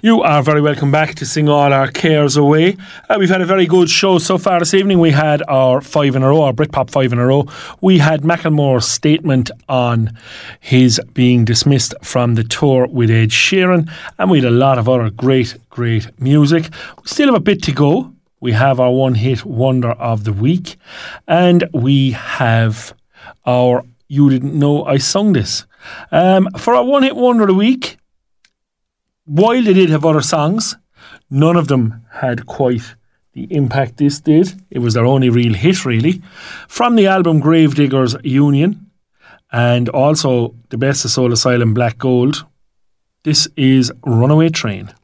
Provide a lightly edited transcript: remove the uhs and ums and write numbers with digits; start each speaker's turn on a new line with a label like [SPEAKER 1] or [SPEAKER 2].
[SPEAKER 1] You are very welcome back to Sing All Our Cares Away. We've had a very good show so far this evening. We had our 5 in a row, our Britpop 5 in a row. We had Macklemore's statement on his being dismissed from the tour with Ed Sheeran, and we had a lot of other great music. We still have a bit to go. We have our one-hit wonder of the week, and we have our You Didn't Know I Sung This. For our one-hit wonder of the week, while they did have other songs, none of them had quite the impact this did. It was their only real hit, really. From the album Gravediggers Union, and also the Best of Soul Asylum Black Gold, this is Runaway Train.